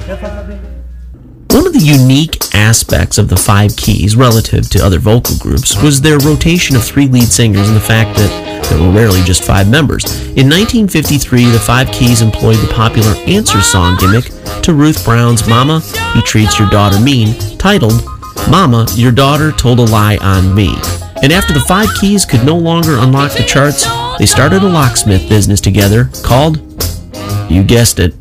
One of the unique aspects of the Five Keys relative to other vocal groups was their rotation of three lead singers and the fact that there were rarely just five members. In 1953, the Five Keys employed the popular answer song gimmick to Ruth Brown's Mama, He Treats Your Daughter Mean, titled Mama, Your Daughter Told a Lie on Me. And after the Five Keys could no longer unlock the charts, they started a locksmith business together called, you guessed it,